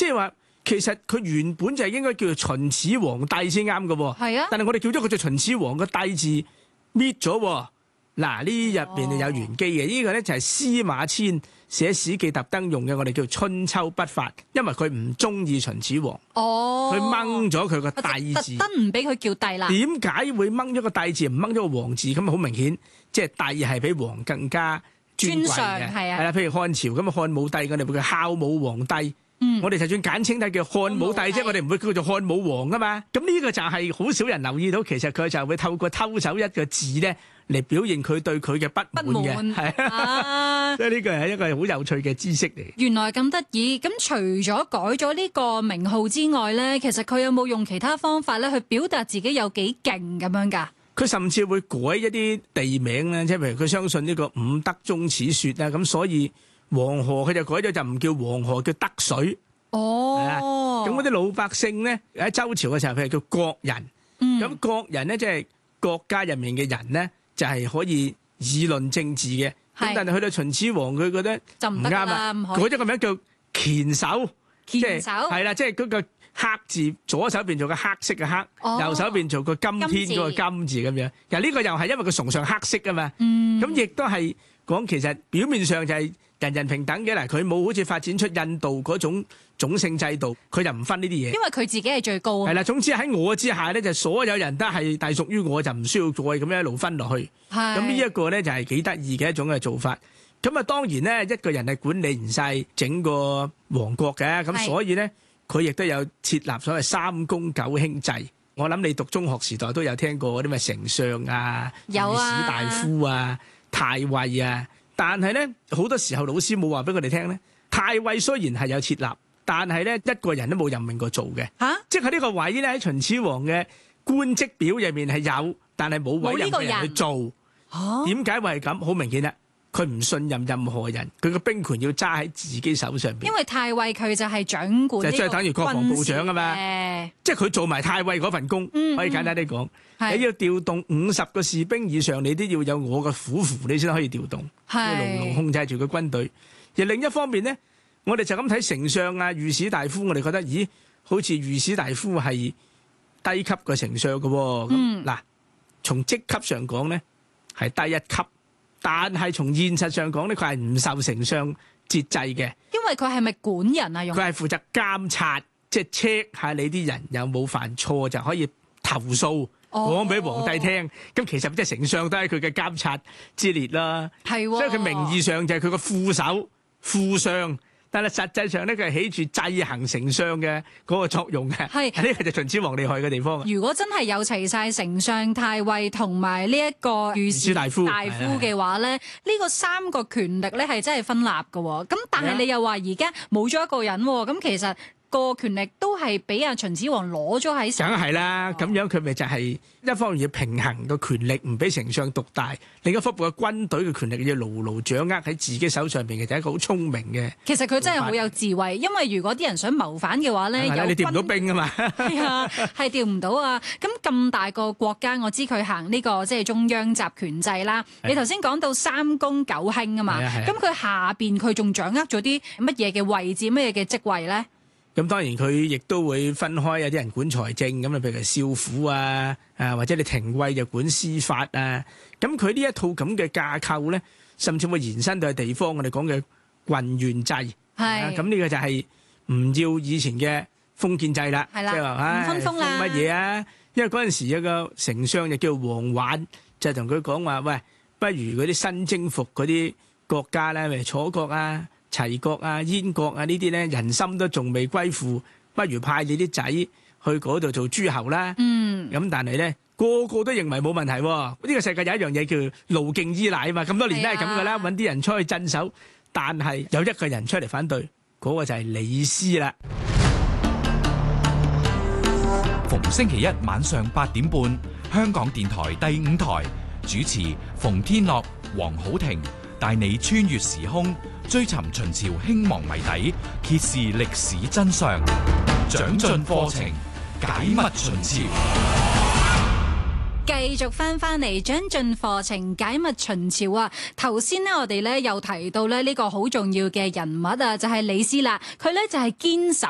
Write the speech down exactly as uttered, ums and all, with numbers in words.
即係話其實佢原本就係應該叫做秦始皇帝先啱嘅喎。 係啊， 但係我哋叫咗佢做秦始皇個帝字搣咗喎。嗱，呢入邊就有玄機嘅，呢、哦、個咧就係司馬遷寫史記特登用嘅，我哋叫春秋筆法，因為佢唔中意秦始皇， 哦， 佢掹咗佢個帝字， 特登唔俾佢叫帝啦。 點解會掹咗個帝字，唔掹咗個皇字？咁好明顯，即係帝係比皇更加尊貴嘅，係啊，係啦。譬如漢朝咁啊，漢武帝我哋會叫孝武皇帝。嗯、我哋就算簡稱都叫漢武帝啫，我哋唔會叫做漢武皇啊嘛。咁呢個就係好少人留意到，其實佢就會透過偷走一個字咧嚟表現佢對佢嘅不滿嘅，係啊。所以呢個係一個好有趣嘅知識嚟。 原來咁得意。咁除咗改咗呢個名號之外咧，其實佢有冇用其他方法咧去表達自己有幾勁咁樣㗎？ 佢甚至會改一啲地名咧，即係譬如佢相信呢個五德宗始說啊，咁所以黃河佢就改咗就唔叫黃河，叫德水。 哦， 咁嗰啲老百姓咧喺周朝嘅時候，佢係叫國人。咁、嗯、國人咧即係國家入面嘅人咧，就係、是、可以議論政治嘅。咁但係去到秦始皇，佢覺得就唔啱啦，改咗個名叫黔首，即係係啦，即係嗰個黑字左手邊做個黑色嘅黑，哦、右手邊做個今天嗰個金字咁樣。其實呢個又係因為佢崇尚黑色啊嘛。咁亦都係講其實表面上就係人人平等嘅。嗱，佢冇好似發展出印度嗰種種姓制度，佢就唔分呢啲嘢。因為佢自己係最高。係啦，總之喺我之下咧，就所有人都係隸屬於我，就唔需要再咁樣一路分落去。係。咁呢一個咧就係幾得意嘅一種嘅做法。咁啊，當然咧一個人係管理唔晒整個王國嘅，咁所以咧佢亦都有設立所謂三公九卿制。我諗你讀中學時代都有聽過嗰啲咩丞相啊、御史大夫啊、太尉啊。但係咧好多時候老師冇話俾佢哋聽咧，太尉雖然係有設立，但係咧一個人都冇任命過做嘅。嚇、啊！即係喺呢個位咧喺秦始皇嘅官職表入面係有，但係冇委任嘅人去做。嚇！點解會係咁？好明顯啦，佢唔信任任何人，佢個兵權要揸喺自己手上邊。因為太尉佢就係掌管，就即係等於國防部長啊嘛。即係佢做埋太尉嗰份工，嗯、可以簡單啲講。你要調動五十個士兵以上，你都要有我嘅虎符，你先可以調動，要牢牢控制住個軍隊。而另一方面咧，我哋就咁睇丞相啊、御史大夫，我哋覺得，咦，好似御史大夫係低級嘅丞相嘅喎。咁嗱、嗯，從職級上講咧係低一級，但係從現實上講咧，佢係唔受丞相節制嘅。因為佢係咪管人啊？用佢係負責監察，即係 check 下你啲人有冇犯錯，就可以投訴。講俾皇帝聽，咁其實即係丞相都係佢嘅監察之列啦。係，所以佢名義上就係佢個副手、副相，但係實際上咧，佢係起住制衡丞相嘅嗰個作用嘅。係，呢個就秦始皇厲害嘅地方。如果真係有齊晒丞相、太尉同埋呢一個御史大夫大夫嘅話咧，呢個三個權力咧係真係分立嘅。咁但係你又話而家冇咗一個人，咁其實個權力都係俾阿秦始皇攞咗喺手。梗係啦，咁樣佢咪就係一方面要平衡個權力，唔俾丞相獨大；另一方面個軍隊嘅權力要牢牢掌握喺自己手上邊嘅，就係一個好聰明嘅。其實佢真係好有智慧，因為如果啲人想謀反嘅話咧，有你調唔到兵啊嘛。係啊，係調唔到啊。咁咁大個國家，我知佢行呢個即係中央集權制啦。你頭先講到三公九卿啊嘛，咁佢下邊佢仲掌握咗啲乜嘢嘅位置，乜嘢嘅職位咧？咁當然佢亦都會分開，有啲人管財政，咁啊譬如少府啊，啊或者你廷尉就管司法啊。咁佢呢一套咁嘅架構咧，甚至會延伸到係地方我哋講嘅郡縣制。係咁呢個就係唔要以前嘅封建制啦。係啦，即係話唉封乜嘢啊？因為嗰陣時有個丞相就叫王绾，就同佢講話，喂，不如嗰啲新征服嗰啲國家咧，譬如楚國啊、齊國啊、燕國啊呢啲咧，人心都仲未歸附，不如派你啲仔去嗰度做諸侯啦。嗯，咁但係咧個個都認為冇問題。呢個世界有一樣嘢叫路徑依賴啊嘛，咁多年都係咁噶啦，揾啲人出去鎮守。但係有一個人出嚟反對，嗰個就係李斯啦。 逢星期一晚上八點半，香港電台第五台主持馮天樂、黃好庭帶你穿越時空，追尋秦朝興亡謎底，揭示歷史真相，長進課程，解密秦朝。 繼續翻翻嚟長進課程，解密秦朝啊！頭先呢，我哋咧又提到咧呢個好重要嘅人物啊，就係李斯啦。佢咧就係堅守